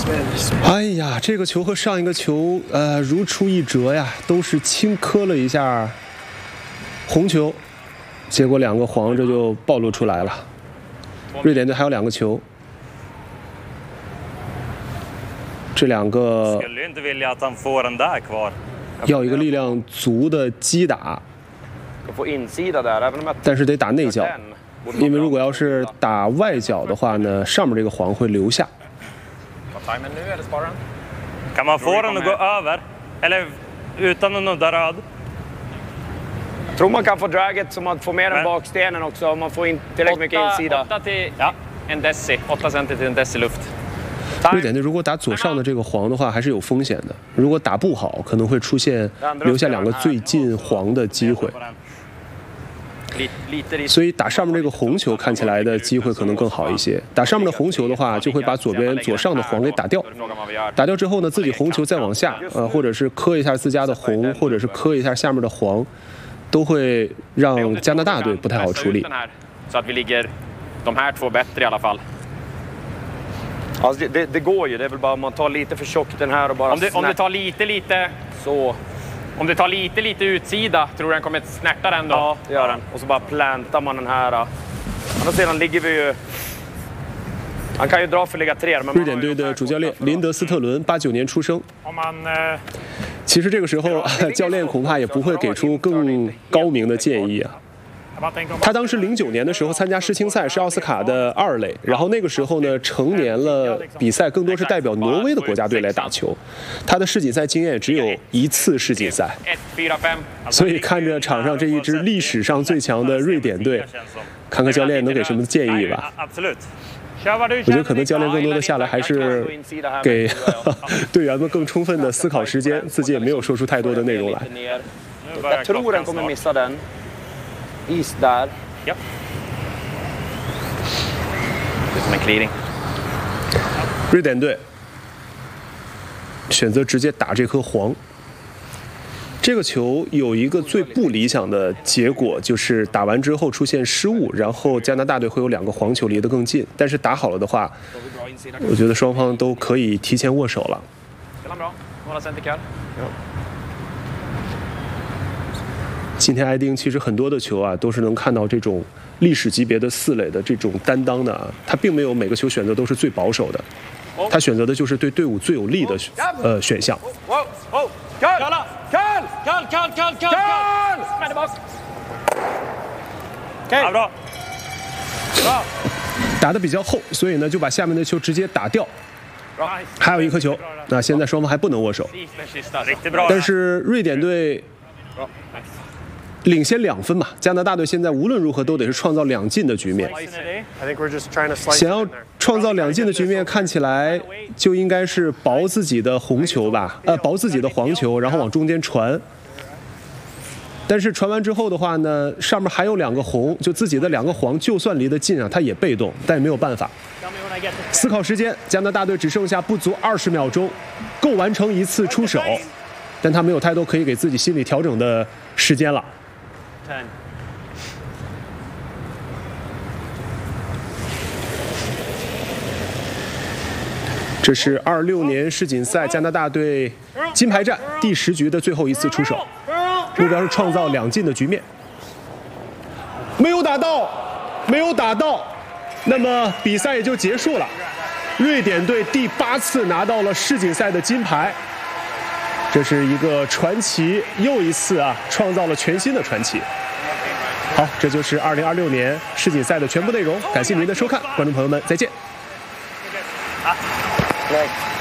哎呀，这个球和上一个球如出一辙呀，都是轻磕了一下红球，结果两个黄这就暴露出来了。瑞典队还有2个球，这2个要一个力量足的击打，但是得打内角，因为如果要是打外角的话呢，上面这个黄会留下。 Kan man få den att gå över? Eller utan att nudda röd? Jag tror man kan få draget så man får med den bakstenen också om man får in tillräckligt mycket insida. 8 till en deci, 8 cm till en deci luft. 瑞典队如果打左上的这个黄的话，还是有风险的。如果打不好，可能会出现留下2个最近黄的机会。所以打上面这个红球看起来的机会可能更好一些。打上面的红球的话，就会把左上的黄给打掉。打掉之后呢，自己红球再往下，或者是磕一下自家的红，或者是磕一下下面的黄，都会让加拿大队不太好处理。 Alltså det går ju, det är väl bara man tar lite för tjockt den här och bara om du tar lite så. Om du tar lite utsida, tror du den kommer snärta den då? Ja, det gör den. Och så bara plantar man den här. Andra sidan ligger vi ju... Han kan ju dra för ligga 3. 瑞典队的主教练林德斯特伦，89年出生。其实这个时候，教练恐怕也不会给出更高明的建议啊。他当时09年的时候参加世青赛是奥斯卡的2类，然后那个时候呢成年了，比赛更多是代表挪威的国家队来打球，他的世锦赛经验只有1次世锦赛，所以看着场上这一支历史上最强的瑞典队，看看教练能给什么建议吧。我觉得可能教练更多的下来还是给队员们更充分的思考时间，自己也没有说出太多的内容来。 Jag tror den kommer missa den. Is där. Ja. Det är som en clearing. 瑞典队选择直接打这颗黄。这个球有一个最不理想的结果，就是打完之后出现失误，然后加拿大队会有2个黄球离得更近。但是打好了的话，我觉得双方都可以提前握手了。今天埃丁其实很多的球啊，都是能看到这种历史级别的4垒的这种担当的啊，他并没有每个球选择都是最保守的，他选择的就是对队伍最有利的选项。打得比较厚，所以呢就把下面的球直接打掉。还有1颗球，那现在双方还不能握手，但是瑞典队领先2分嘛，加拿大队现在无论如何都得是创造2进的局面。想要创造2进的局面，看起来就应该是薄自己的红球吧，薄自己的黄球，然后往中间传。但是传完之后的话呢，上面还有2个红，就自己的2个黄，就算离得近啊，他也被动，但也没有办法。思考时间，加拿大队只剩下不足20秒钟，够完成1次出手，但他没有太多可以给自己心理调整的时间了。这是26年世锦赛加拿大队金牌战第10局的最后1次出手，目标是创造2进的局面。没有打到，没有打到，那么比赛也就结束了。瑞典队第8次拿到了世锦赛的金牌，这是一个传奇，又一次啊创造了全新的传奇。好，这就是2026年世锦赛的全部内容，感谢您的收看，观众朋友们再见。 Nej.